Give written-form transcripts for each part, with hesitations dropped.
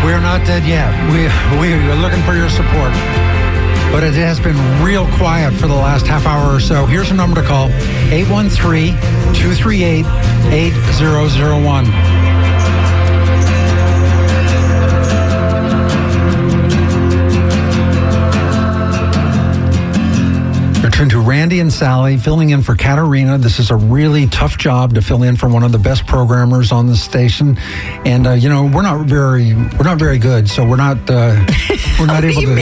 We're not dead yet. We are looking for your support. But it has been real quiet for the last half hour or so. Here's a number to call, 813-238-8001. To Randy and Sally filling in for Katarina. This is a really tough job to fill in for one of the best programmers on the station, and we're not very good, so we're not able to.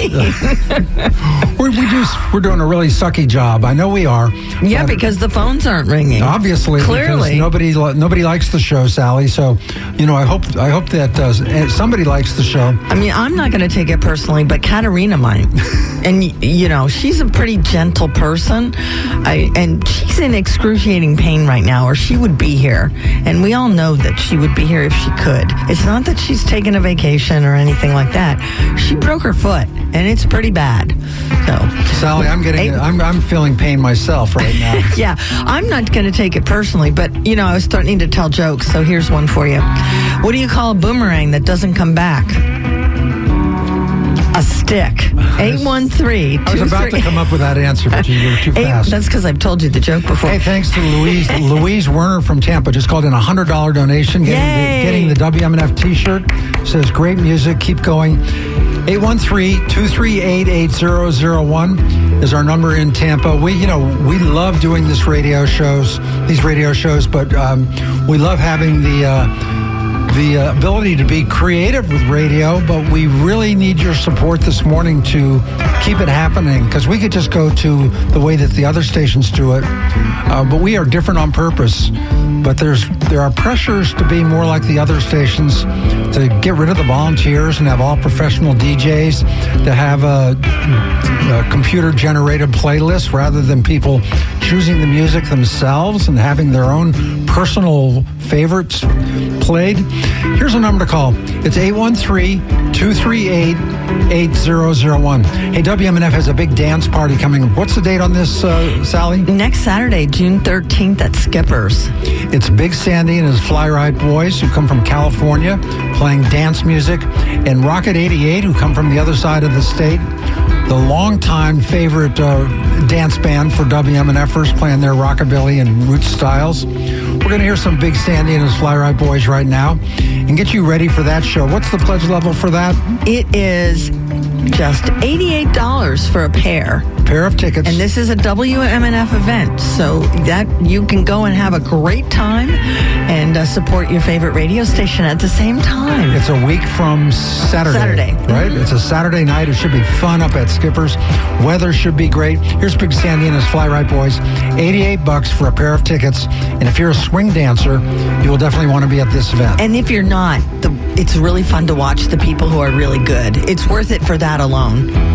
We're doing a really sucky job. I know we are. Yeah, because the phones aren't ringing. Obviously, clearly, nobody likes the show, Sally. So, I hope that somebody likes the show. I mean, I'm not going to take it personally, but Katarina might, and she's a pretty gentle person. And she's in excruciating pain right now, or she would be here. And we all know that she would be here if she could. It's not that she's taking a vacation or anything like that. She broke her foot, and it's pretty bad. So, Sally, I'm feeling pain myself right now. Yeah, I'm not going to take it personally, but I was starting to tell jokes. So here's one for you. What do you call a boomerang that doesn't come back? A stick. 813. I was about to come up with that answer, but you were too fast. That's because I've told you the joke before. Hey, thanks to Louise Werner from Tampa. Just called in a $100 donation, getting the WMNF T-shirt. Says great music. Keep going. 813-238-8001 is our number in Tampa. We love doing these radio shows, but we love having the ability to be creative with radio, but we really need your support this morning to keep it happening, because we could just go to the way that the other stations do it, but we are different on purpose. But there are pressures to be more like the other stations, to get rid of the volunteers and have all professional DJs, to have a computer-generated playlist rather than people choosing the music themselves and having their own personal favorites played. Here's a number to call. It's 813-238-8001. Hey, WMNF has a big dance party coming. What's the date on this, Sally? Next Saturday, June 13th at Skipper's. It's Big Sandy and his Fly Ride Boys, who come from California, playing dance music, and Rocket 88, who come from the other side of the state. The longtime favorite dance band for WMNFers, playing their rockabilly and roots styles. We're going to hear some Big Sandy and his Fly Ride Boys right now and get you ready for that show. What's the pledge level for that? It is just $88 for a pair of tickets. And this is a WMNF event, so that you can go and have a great time and support your favorite radio station at the same time. It's a week from Saturday. Right? Mm-hmm. It's a Saturday night. It should be fun up at Skipper's. Weather should be great. Here's Big Sandy and his Fly Ride Boys. $88 for a pair of tickets. And if you're a swing dancer, you will definitely want to be at this event. And if you're not, it's really fun to watch the people who are really good. It's worth it for that alone.